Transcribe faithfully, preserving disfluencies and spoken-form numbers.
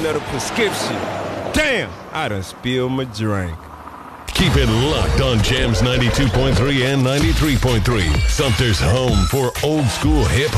letter prescription. Damn, I done spilled my drink. Keep it locked on Jams ninety-two point three and ninety-three point three. Sumter's home for old school hip